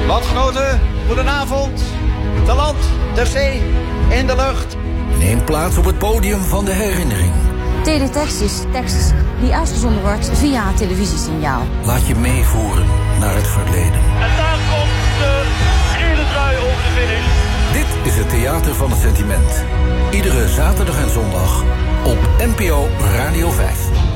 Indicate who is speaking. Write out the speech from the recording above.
Speaker 1: Landgenoten, goedenavond. Te land, ter zee, in de lucht.
Speaker 2: Neem plaats op het podium van de herinnering.
Speaker 3: Teletext is tekst die uitgezonden wordt via televisiesignaal.
Speaker 2: Laat je meevoeren naar het verleden.
Speaker 4: En daar komt de gele trui over de finish.
Speaker 2: Dit is het Theater van het Sentiment. Iedere zaterdag en zondag op NPO Radio 5.